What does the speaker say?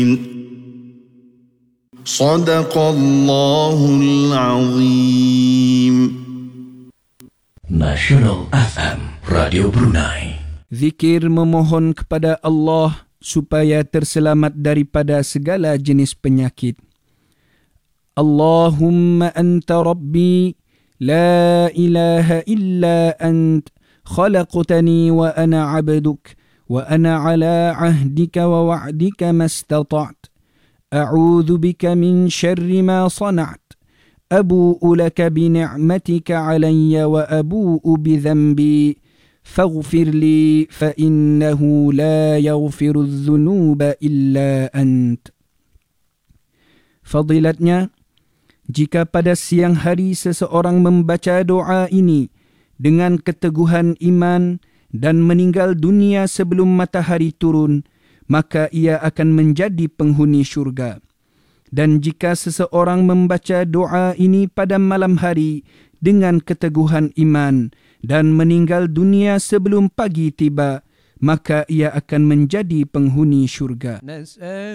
Sadaqallahul Azim. Nasional FM Radio Brunei. Zikir memohon kepada Allah supaya terselamat daripada segala jenis penyakit. Allahumma anta rabbi la ilaha illa ant khalaqtani wa ana abduk wa ana ala ahdika wa wa'dika mastata'at. أعوذ بك من شر ما صنعت أبوء لك بنعمتك علي وأبوء بذنبي فاغفر لي فإنه لا يغفر الذنوب إلا أنت. Fadilatnya, jika pada siang hari seseorang membaca doa ini dengan keteguhan iman dan meninggal dunia sebelum matahari turun, maka ia akan menjadi penghuni syurga. Dan jika seseorang membaca doa ini pada malam hari dengan keteguhan iman dan meninggal dunia sebelum pagi tiba, maka ia akan menjadi penghuni syurga.